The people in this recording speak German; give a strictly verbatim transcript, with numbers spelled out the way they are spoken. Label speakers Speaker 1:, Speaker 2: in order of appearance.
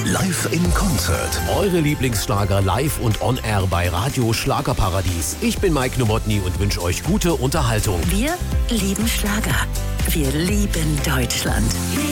Speaker 1: Live in Concert.
Speaker 2: Eure Lieblingsschlager live und on air bei Radio Schlagerparadies. Ich bin Mike Nowotny und wünsche euch gute Unterhaltung.
Speaker 3: Wir lieben Schlager. Wir lieben Deutschland.